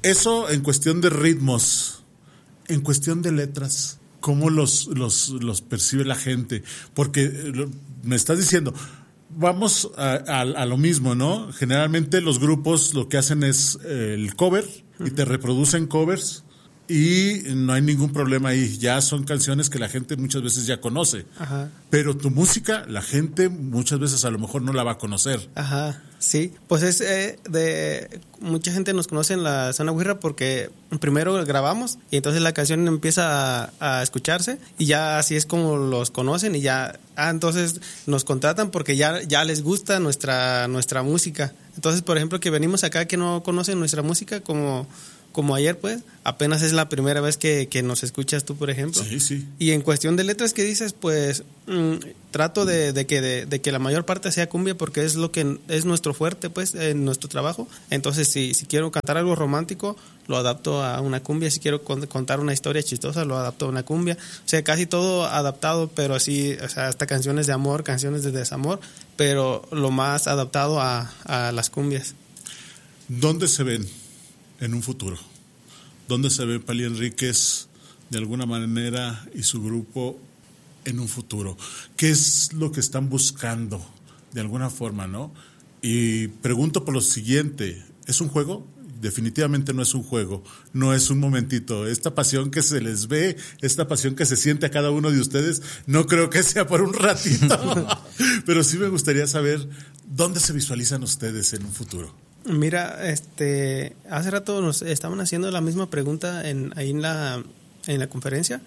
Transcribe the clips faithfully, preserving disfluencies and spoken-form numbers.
Eso en cuestión de ritmos, en cuestión de letras, ¿cómo los, los, los percibe la gente? Porque lo, me estás diciendo, vamos a, a, a lo mismo, ¿no? Generalmente los grupos lo que hacen es eh, el cover y te reproducen covers y no hay ningún problema ahí. Ya son canciones que la gente muchas veces ya conoce. Ajá. Pero tu música, la gente muchas veces a lo mejor no la va a conocer. Ajá, sí. Pues es eh, de... Mucha gente nos conoce en la zona güira porque primero grabamos y entonces la canción empieza a, a escucharse y ya así es como los conocen y ya... Ah, entonces nos contratan porque ya, ya les gusta nuestra, nuestra música. Entonces, por ejemplo, que venimos acá que no conocen nuestra música como... Como ayer, pues, apenas es la primera vez que, que nos escuchas tú, por ejemplo. Sí, sí. Y en cuestión de letras que dices, pues, mmm, trato de, de, que, de, de que la mayor parte sea cumbia porque es lo que es nuestro fuerte, pues, en nuestro trabajo. Entonces, si, si quiero cantar algo romántico, lo adapto a una cumbia. Si quiero con, contar una historia chistosa, lo adapto a una cumbia. O sea, casi todo adaptado, pero así, o sea, hasta canciones de amor, canciones de desamor, pero lo más adaptado a, a las cumbias. ¿Dónde se ven en un futuro? ¿Dónde se ve Pali Enríquez de alguna manera y su grupo en un futuro? ¿Qué es lo que están buscando de alguna forma, no? Y pregunto por lo siguiente, ¿es un juego? Definitivamente no es un juego, no es un momentito. Esta pasión que se les ve, esta pasión que se siente a cada uno de ustedes, no creo que sea por un ratito, pero sí me gustaría saber dónde se visualizan ustedes en un futuro. Mira, este, hace rato nos estaban haciendo la misma pregunta en, ahí en la, en la conferencia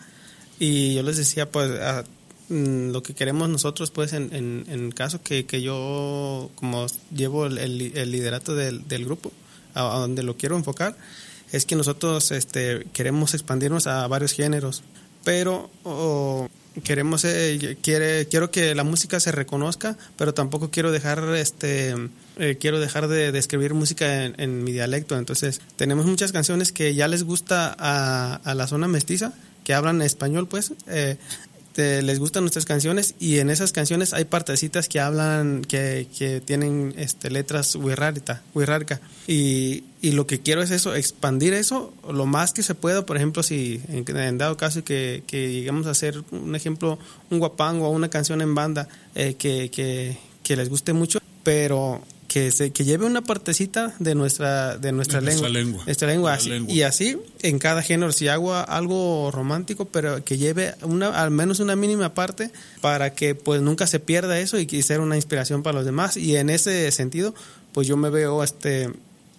y yo les decía, pues, a, mm, lo que queremos nosotros, pues, en, en, en caso que, que yo, como llevo el, el, el liderato del, del grupo, a, a donde lo quiero enfocar, es que nosotros, este, queremos expandirnos a varios géneros, pero oh, queremos, eh, quiere, quiero que la música se reconozca, pero tampoco quiero dejar, este... Eh, quiero dejar de, de escribir música en, en mi dialecto. Entonces tenemos muchas canciones que ya les gusta a, a la zona mestiza, que hablan español, pues eh, te, les gustan nuestras canciones y en esas canciones hay partecitas que hablan, que, que tienen este, letras huirrárita, huirrarca y, y lo que quiero es eso, expandir eso lo más que se pueda. Por ejemplo, si en, en dado caso que, que lleguemos a hacer un ejemplo, un guapango o una canción en banda eh, que, que, que les guste mucho, pero que se que lleve una partecita de nuestra de nuestra, de lengua, nuestra lengua, nuestra lengua, así, lengua. Y así en cada género, si hago algo romántico, pero que lleve una al menos una mínima parte para que pues nunca se pierda eso y que sea una inspiración para los demás. Y en ese sentido, pues yo me veo este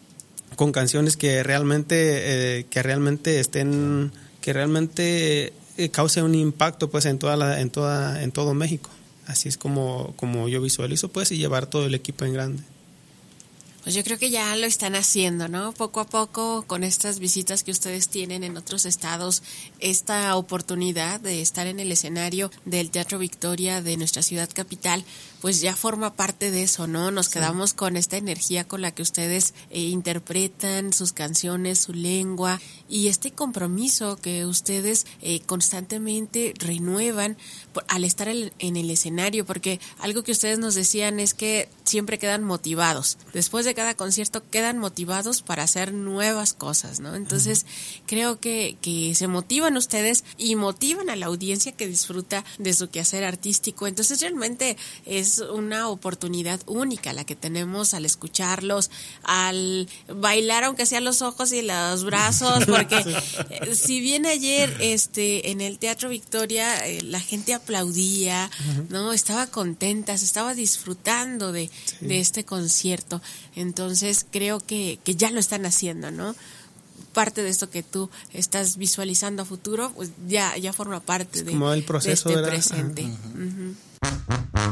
con canciones que realmente eh, que realmente estén que realmente eh, cause un impacto pues en toda la en toda en todo México. Así es como como yo visualizo pues y llevar todo el equipo en grande. Pues yo creo que ya lo están haciendo, ¿no? Poco a poco, con estas visitas que ustedes tienen en otros estados, esta oportunidad de estar en el escenario del Teatro Victoria de nuestra ciudad capital, pues ya forma parte de eso, ¿no? Nos sí. quedamos con esta energía con la que ustedes eh, interpretan sus canciones, su lengua y este compromiso que ustedes eh, constantemente renuevan por, al estar el, en el escenario, porque algo que ustedes nos decían es que siempre quedan motivados. Después de cada concierto quedan motivados para hacer nuevas cosas, ¿no? Entonces uh-huh. creo que, que se motivan ustedes y motivan a la audiencia que disfruta de su quehacer artístico. Entonces realmente es una oportunidad única la que tenemos al escucharlos, al bailar aunque sea los ojos y los brazos, porque sí. si bien ayer este en el Teatro Victoria eh, la gente aplaudía, uh-huh. no, estaba contenta, se estaba disfrutando de, sí. de este concierto. Entonces creo que, que ya lo están haciendo, ¿no? Parte de esto que tú estás visualizando a futuro, pues ya, ya forma parte de, como el proceso, de este ¿verdad? presente. Uh-huh. Uh-huh.